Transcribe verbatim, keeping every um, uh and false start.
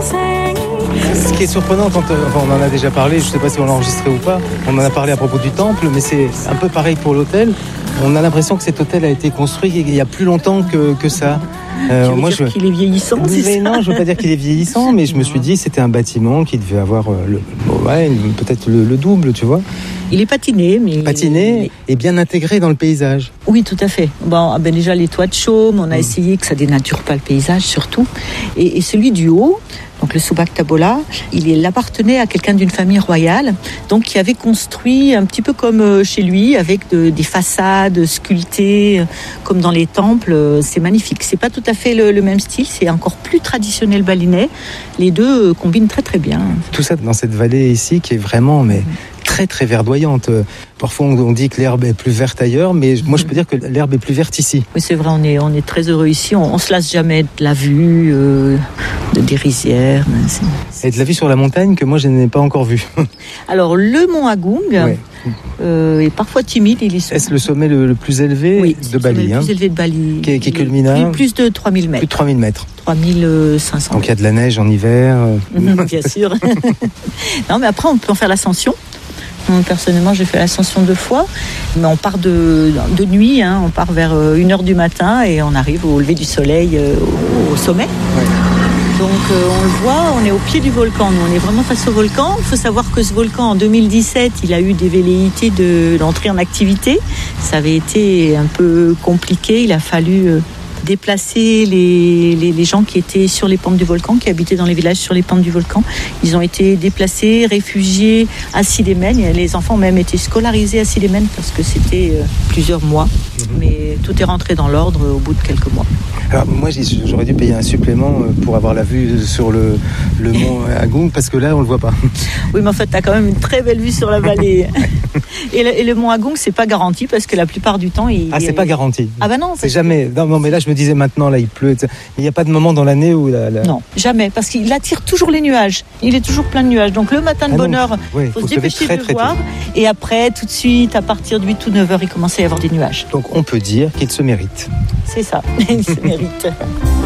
Ce qui est surprenant quand euh, enfin, on en a déjà parlé, je ne sais pas si on l'a enregistré ou pas, on en a parlé à propos du temple, mais c'est un peu pareil pour l'hôtel. On a l'impression que cet hôtel a été construit il y a plus longtemps que, que ça. Euh, moi, dire je... qu'il est vieillissant, c'est mais ça? Non, je ne veux pas dire qu'il est vieillissant, mais je me suis dit que c'était un bâtiment qui devait avoir euh, le, ouais, peut-être le, le double, tu vois. Il est patiné, mais... Patiné et bien intégré dans le paysage. Oui, tout à fait. Bon, ben déjà, les toits de chaume, on a mmh. essayé que ça dénature pas le paysage, surtout. Et, et celui du haut, donc le Subak Tabola, il, il appartenait à quelqu'un d'une famille royale, donc qui avait construit un petit peu comme chez lui, avec de, des façades sculptées, comme dans les temples. C'est magnifique. C'est pas tout à fait le, le même style, c'est encore plus traditionnel balinais. Les deux combinent très très bien. Tout ça dans cette vallée ici qui est vraiment... mais très très verdoyante. Parfois on dit que l'herbe est plus verte ailleurs, mais moi je peux dire que l'herbe est plus verte ici. Oui, c'est vrai, on est, on est très heureux ici, on, on se lasse jamais de la vue, euh, de, des rizières. C'est, c'est... Et de la vue sur la montagne que moi je n'ai pas encore vue. Alors le mont Agung ouais. euh, est parfois timide. Il est... Est-ce le sommet le, le plus élevé oui, de Bali? Le hein, plus élevé de Bali. Qui est, qui est culminant plus, plus de trois mille mètres. Plus de trois mille mètres. trois mille cinq cents. Donc il y a de la neige en hiver. Mmh, bien sûr. Non, mais après on peut en faire l'ascension. Personnellement, j'ai fait l'ascension deux fois, mais on part de, de nuit, hein, on part vers une heure du matin et on arrive au lever du soleil euh, au, au sommet. Ouais. Donc euh, on le voit, on est au pied du volcan, nous on est vraiment face au volcan. Il faut savoir que ce volcan en deux mille dix-sept, il a eu des velléités de, d'entrer en activité. Ça avait été un peu compliqué, il a fallu... Euh, déplacer les, les, les gens qui étaient sur les pentes du volcan, qui habitaient dans les villages sur les pentes du volcan. Ils ont été déplacés, réfugiés à Sidémen. Les enfants ont même été scolarisés à Sidémen parce que c'était euh, plusieurs mois. Mmh. Mais tout est rentré dans l'ordre au bout de quelques mois. Alors moi, j'aurais dû payer un supplément pour avoir la vue sur le, le mont Agung parce que là, on ne le voit pas. Oui, mais en fait, tu as quand même une très belle vue sur la vallée. et, le, et le mont Agung, c'est pas garanti parce que la plupart du temps... Il, ah, c'est il... pas garanti. Ah ben non. C'est jamais... Que... Non, non, mais là, je me disais maintenant, là, il pleut. Il n'y a pas de moment dans l'année où... La, la... Non, jamais, parce qu'il attire toujours les nuages. Il est toujours plein de nuages. Donc le matin de ah bonne non, heure, il oui, faut, faut se dépêcher très, de très voir. Tôt. Et après, tout de suite, à partir de huit ou neuf heures, il commence à y avoir des nuages. Donc on peut dire qu'il se mérite. C'est ça, il se mérite.